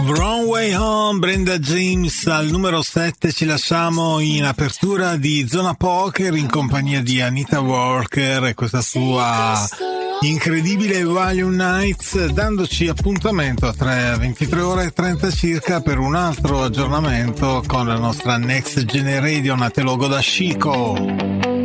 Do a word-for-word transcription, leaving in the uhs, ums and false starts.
Wrong Way Home, Brenda James al numero sette. Ci lasciamo in apertura di Zona Poker in compagnia di Anita Walker e questa sua incredibile Volume Nights, dandoci appuntamento a ventitré ore e trenta circa per un altro aggiornamento con la nostra Next Generation a te logo da Chico.